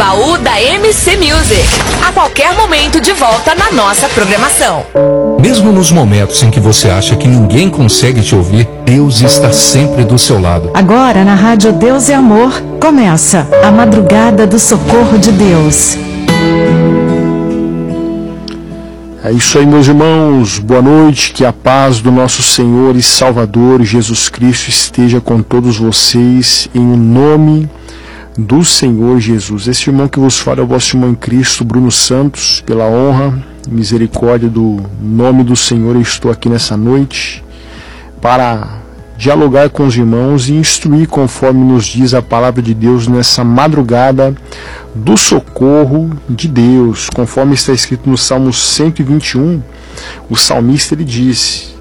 Baú da MC Music. A qualquer momento de volta na nossa programação. Mesmo nos momentos em que você acha que ninguém consegue te ouvir, Deus está sempre do seu lado. Agora na Rádio Deus é Amor, começa a Madrugada do Socorro de Deus. É isso aí, meus irmãos, boa noite, que a paz do nosso Senhor e Salvador Jesus Cristo esteja com todos vocês, em nome do Senhor Jesus. Este irmão que vos fala é o vosso irmão em Cristo, Bruno Santos. Pela honra e misericórdia do nome do Senhor, eu estou aqui nessa noite para dialogar com os irmãos e instruir conforme nos diz a palavra de Deus nessa madrugada do socorro de Deus, conforme está escrito no Salmo 121. O salmista ele disse: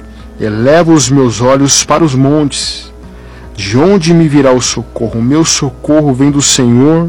eleva os meus olhos para os montes, de onde me virá o socorro? O meu socorro vem do Senhor,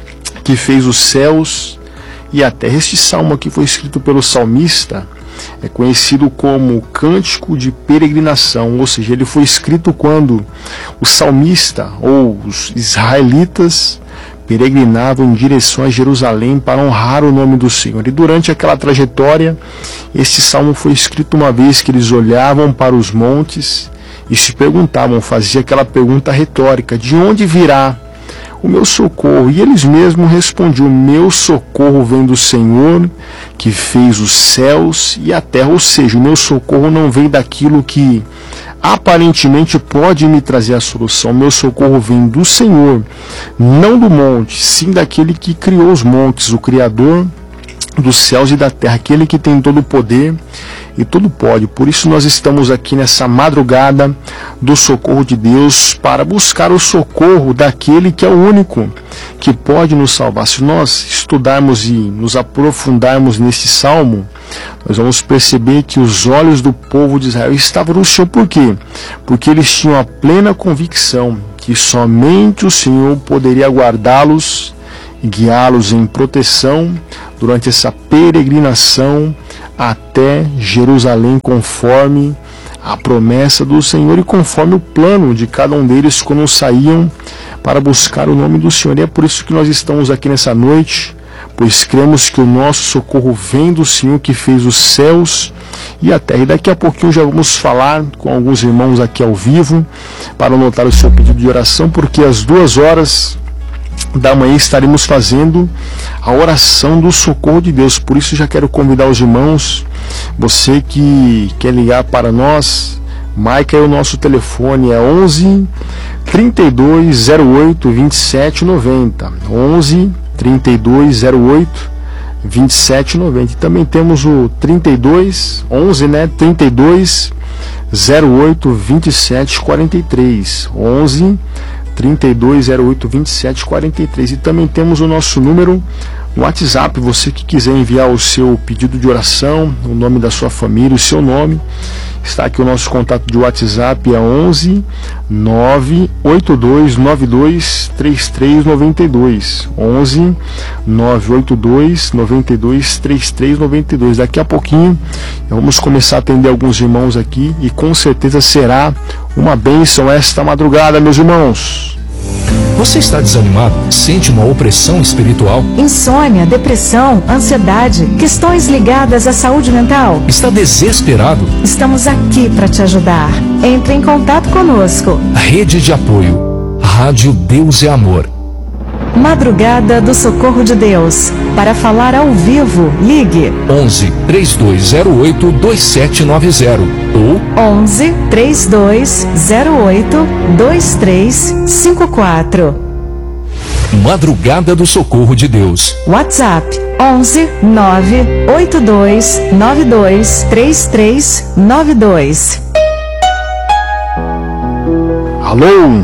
que fez os céus e a terra. Este salmo aqui foi escrito pelo salmista, é conhecido como Cântico de Peregrinação, ou seja, ele foi escrito quando o salmista ou os israelitas peregrinavam em direção a Jerusalém para honrar o nome do Senhor. E durante aquela trajetória, este salmo foi escrito uma vez que eles olhavam para os montes e se perguntavam, fazia aquela pergunta retórica: de onde virá o meu socorro? E eles mesmos respondiam: o meu socorro vem do Senhor, que fez os céus e a terra. Ou seja, o meu socorro não vem daquilo que aparentemente pode me trazer a solução. O meu socorro vem do Senhor, não do monte, sim daquele que criou os montes, o Criador dos céus e da terra, aquele que tem todo o poder e tudo pode. Por isso nós estamos aqui nessa madrugada do socorro de Deus, para buscar o socorro daquele que é o único que pode nos salvar. Se nós estudarmos e nos aprofundarmos nesse salmo, nós vamos perceber que os olhos do povo de Israel estavam no Senhor. Por quê? Porque eles tinham a plena convicção que somente o Senhor poderia guardá-los e guiá-los em proteção durante essa peregrinação até Jerusalém, conforme a promessa do Senhor e conforme o plano de cada um deles quando saíam para buscar o nome do Senhor. E é por isso que nós estamos aqui nessa noite, pois cremos que o nosso socorro vem do Senhor, que fez os céus e a terra. E daqui a pouquinho já vamos falar com alguns irmãos aqui ao vivo para anotar o seu pedido de oração, porque às 2h da manhã estaremos fazendo a oração do socorro de Deus. Por isso já quero convidar os irmãos, você que quer ligar para nós, marca aí o nosso telefone, é 11 32 08 27 90, 11 32 08 27 90. E também temos o 32 11, né, 32 08 27 43, 11 32 08 27 43. E também temos o nosso número no WhatsApp, você que quiser enviar o seu pedido de oração, o nome da sua família, o seu nome, está aqui o nosso contato de WhatsApp, é 11 982 92 33 92, 11 982 92 33 92. Daqui a pouquinho vamos começar a atender alguns irmãos aqui e com certeza será uma bênção esta madrugada, meus irmãos. Você está desanimado? Sente uma opressão espiritual? Insônia, depressão, ansiedade, questões ligadas à saúde mental? Está desesperado? Estamos aqui para te ajudar. Entre em contato conosco. Rede de apoio. Rádio Deus é Amor. Madrugada do Socorro de Deus. Para falar ao vivo, ligue 11 3208 2790 ou 11 3208 2354. Madrugada do Socorro de Deus. WhatsApp 11 982 92 3392. Alô?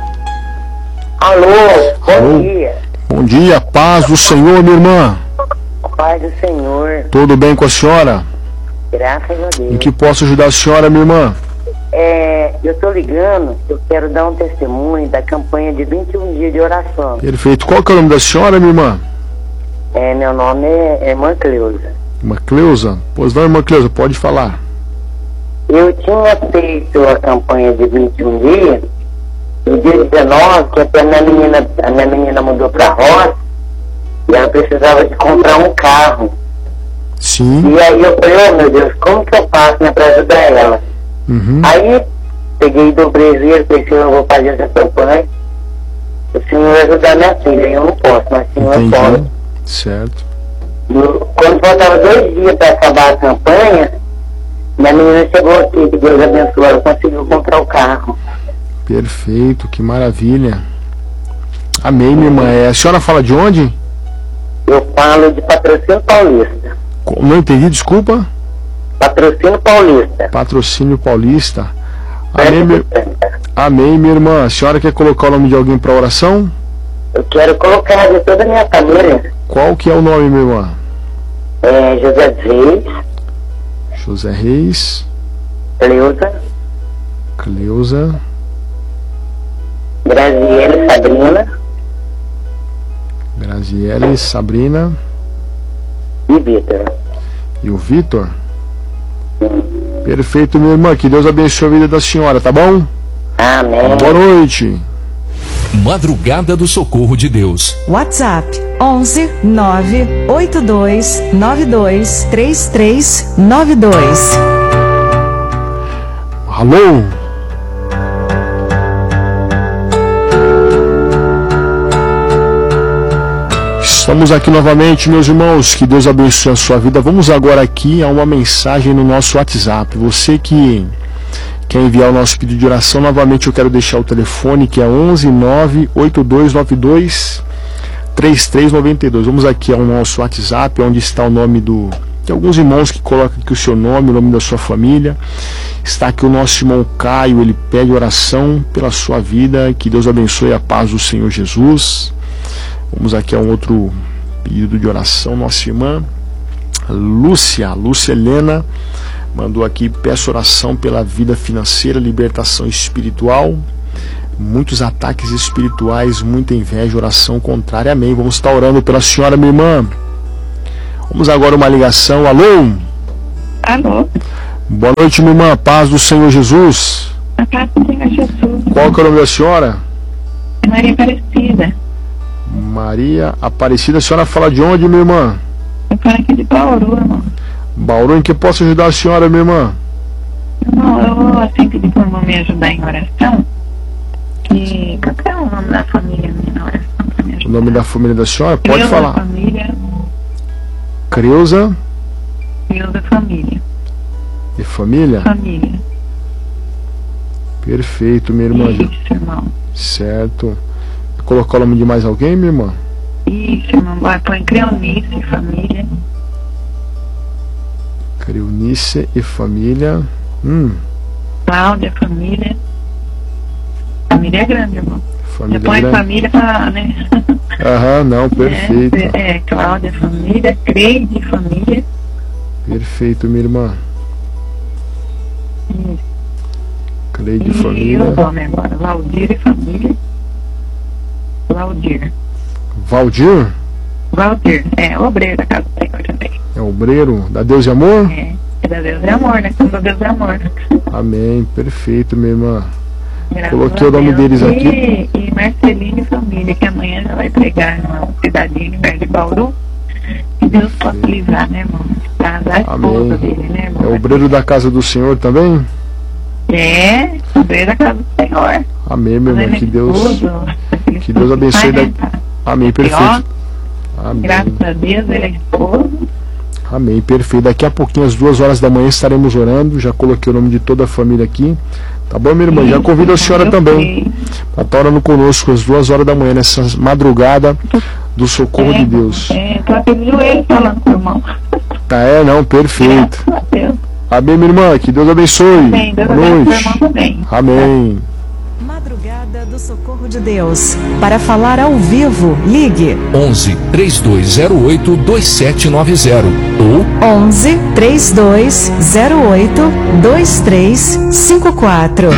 Alô, bom dia. Bom dia, paz do Senhor, minha irmã. Paz do Senhor. Tudo bem com a senhora? Graças a Deus. Em que posso ajudar a senhora, minha irmã? Eu tô ligando, eu quero dar um testemunho da campanha de 21 dias de oração. Perfeito. Qual que é o nome da senhora, minha irmã? Meu nome é Irmã Cleusa. Irmã Cleusa? Pois não, irmã Cleusa, pode falar. Eu tinha feito a campanha de 21 dias, no dia 19, que até a minha menina mudou pra roça, E ela precisava de comprar um carro. Sim. E aí eu falei, oh meu Deus, como que eu faço, né, pra ajudar ela? Uhum. Aí peguei e dobrei o joelho, pensei, eu vou fazer essa campanha. O senhor vai ajudar minha filha, eu não posso, mas o senhor Entendi. pode. Certo. Quando faltava 2 dias para acabar a campanha, minha menina chegou aqui, que Deus abençoe, ela conseguiu comprar o carro. Perfeito, que maravilha. Amém, minha irmã. A senhora fala de onde? Eu falo de Patrocínio Paulista. Não entendi, desculpa. Patrocínio Paulista. Patrocínio Paulista. Amém, minha irmã. A senhora quer colocar o nome de alguém para oração? Eu quero colocar de toda a minha família. Qual que é o nome, minha irmã? José Reis. José Reis. Cleusa. Graziele, Sabrina. E Vitor. E o Vitor? Perfeito, minha irmã. Que Deus abençoe a vida da senhora, tá bom? Amém. Boa noite. Madrugada do Socorro de Deus. WhatsApp 11 982 92 3392. Alô? Estamos aqui novamente, meus irmãos. Que Deus abençoe a sua vida. Vamos agora aqui a uma mensagem no nosso WhatsApp. Você que quer enviar o nosso pedido de oração, novamente eu quero deixar o telefone, que é 11 98292 3392. Vamos aqui ao nosso WhatsApp, onde está o nome de alguns irmãos que colocam aqui o seu nome, o nome da sua família. Está aqui o nosso irmão Caio, ele pede oração pela sua vida. Que Deus abençoe a paz do Senhor Jesus. Vamos aqui a um outro pedido de oração. Nossa irmã Lúcia Helena mandou aqui: peço oração pela vida financeira, libertação espiritual, muitos ataques espirituais, muita inveja, oração contrária. Amém. Vamos estar orando pela senhora, minha irmã. Vamos agora uma ligação. Alô? Alô? Boa noite, minha irmã. Paz do Senhor Jesus. A paz do Senhor Jesus. Qual que é o nome da senhora? Maria Aparecida. Maria Aparecida. A senhora fala de onde, minha irmã? Eu falo aqui de Bauru, irmão. Bauru, em que posso ajudar a senhora, minha irmã? Não, eu assim pedir por irmão me ajudar em oração. E qual que é o nome da família minha na oração pra me ajudar? O nome da família da senhora? Pode Creuza falar. Família. Creuza Família. e família? Família. Perfeito, minha irmã. Isso, irmão. Certo. Colocar o nome de mais alguém, minha irmã? Isso, irmão. Põe Creonice e família. Creunice e família. Cláudia, família. Família é grande, irmão. Família Você põe grande. família pra, né? Aham, não, perfeito. Cláudia, família. Creide, família. Perfeito, minha irmã. Isso. Cleide, E família. o nome agora, Valdir e família. Valdir, o obreiro da casa do Senhor também. É obreiro da Deus e Amor? É da Deus e Amor, né? Somos da Deus e Amor. Amém, perfeito, minha irmã. Graças Coloquei a o nome Deus. deles aqui. E Marcelino e família, que amanhã já vai pregar numa cidadinha em de Bauru. Que Deus possa livrar, né, irmão? A esposa dele, né, irmão? É obreiro da casa do Senhor também? É, obreiro da casa do Senhor. Amém, meu irmão. Que Deus abençoe. Amém, perfeito. Amém. Graças a Deus, ele é esposo. Amém, perfeito. Daqui a pouquinho, às 2 horas da manhã, estaremos orando. Já coloquei o nome de toda a família aqui. Tá bom, minha irmã? Já convido a senhora também para estar orando conosco às 2 horas da manhã, nessa madrugada do Socorro de Deus. Tô aqui de joelho falando com o irmão. Tá, não, perfeito. Graças a Deus. Amém, minha irmã. Que Deus abençoe. Amém. Deus Boa abençoe o noite. irmão também. Amém. Madrugada do Socorro de Deus. Para falar ao vivo, ligue 11 3208 2790 ou 11 3208 2354.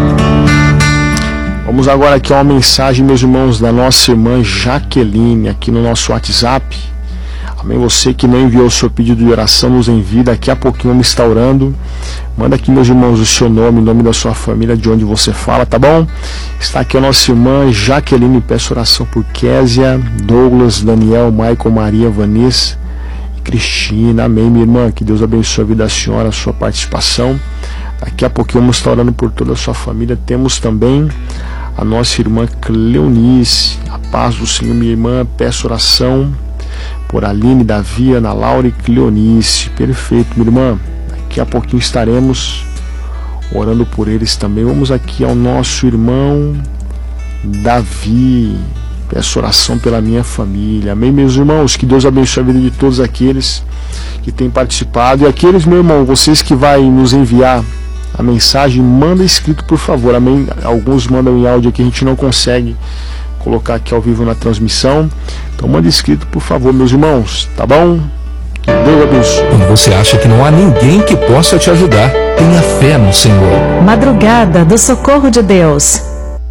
Vamos agora aqui a uma mensagem, meus irmãos, da nossa irmã Jaqueline, aqui no nosso WhatsApp. Amém. Você que não enviou o seu pedido de oração, nos envie. Daqui a pouquinho vamos estar orando. Manda aqui, meus irmãos, o seu nome, o nome da sua família, de onde você fala, tá bom? Está aqui a nossa irmã Jaqueline, peço oração por Késia, Douglas, Daniel, Michael, Maria, Vanessa e Cristina. Amém, minha irmã. Que Deus abençoe a vida da senhora, a sua participação. Daqui a pouquinho vamos estar orando por toda a sua família. Temos também a nossa irmã Cleonice. A paz do Senhor, minha irmã. Peço oração por Aline, Davi, Ana Laura e Cleonice. Perfeito, minha irmã. Daqui a pouquinho estaremos orando por eles também. Vamos aqui ao nosso irmão Davi. Peço oração pela minha família. Amém, meus irmãos? Que Deus abençoe a vida de todos aqueles que têm participado. E aqueles, meu irmão, vocês que vai nos enviar a mensagem, manda escrito, por favor. Amém? Alguns mandam em áudio que a gente não consegue colocar aqui ao vivo na transmissão. Então manda escrito, por favor, meus irmãos. Tá bom? Que Deus abençoe. Quando você acha que não há ninguém que possa te ajudar, tenha fé no Senhor. Madrugada do Socorro de Deus.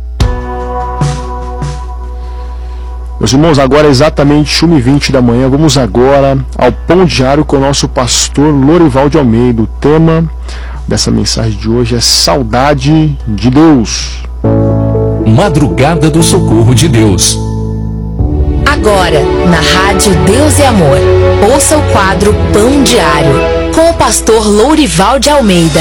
Meus irmãos, agora é exatamente 1h20 da manhã. Vamos agora ao Pão Diário com o nosso pastor Lorival de Almeida. O tema dessa mensagem de hoje é Saudade de Deus. Madrugada do Socorro de Deus. Agora, na Rádio Deus e Amor, ouça o quadro Pão Diário, com o pastor Lourival de Almeida.